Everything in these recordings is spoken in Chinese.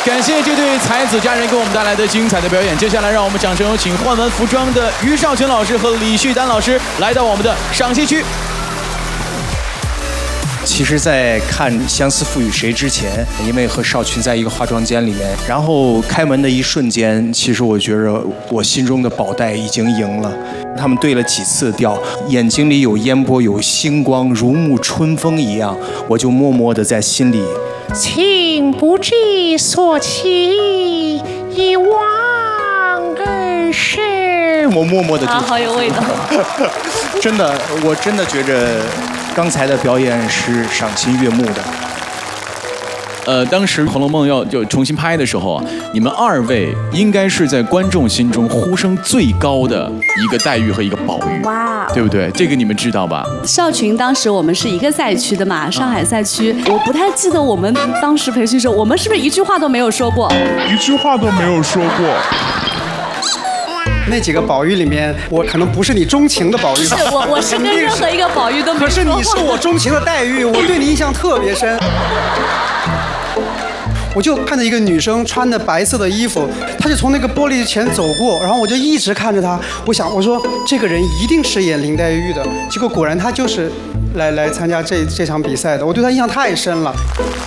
感谢这对才子佳人给我们带来的精彩的表演。接下来，让我们掌声有请换完服装的于少群老师和李旭丹老师来到我们的赏析区。 其实，在看《相思赋与谁》之前，因为和少群在一个化妆间里面，然后开门的一瞬间，其实我觉着我心中的宝黛已经赢了。他们对了几次调，眼睛里有烟波，有星光，如沐春风一样，我就默默地在心里。 情不知所起，一往而深。 我默默地就好有味道。 真的，我真的觉着刚才的表演是赏心悦目的。 当时《红楼梦》要就重新拍的时候啊，你们二位应该是在观众心中呼声最高的一个黛玉和一个宝玉， 哇， 对不对？这个你们知道吧？ 少群当时我们是一个赛区的嘛，上海赛区，我不太记得我们当时培训时候，我们是不是一句话都没有说过？ 一句话都没有说过。 那几个宝玉里面，我可能不是你钟情的宝玉吧？ 是我是跟任何一个宝玉都没可是说过。 你是我钟情的黛玉，我对你印象特别深。我就看着一个女生穿的白色的衣服，她就从那个玻璃前走过，然后我就一直看着她。我说这个人一定是演林黛玉的，结果果然她就是来参加这场比赛的。我对她印象太深了。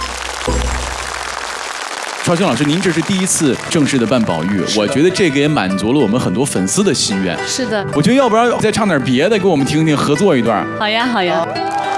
少群老师，您这是第一次正式的扮宝玉，我觉得这个也满足了我们很多粉丝的心愿。 是的， 我觉得要不然再唱点别的给我们听听，合作一段。 好呀好呀。